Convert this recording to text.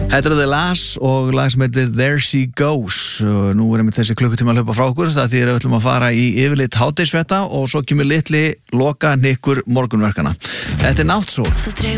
Þetta The Lass og lag sem heitir There She Goes. Nú erum við þessi klukkutíma að hlaupa frá okkur, það því við ætlum að fara í yfirleitt hádegisfrétta og svo kemur litli loka hnykkur morgunverkana. Þetta Náttsól.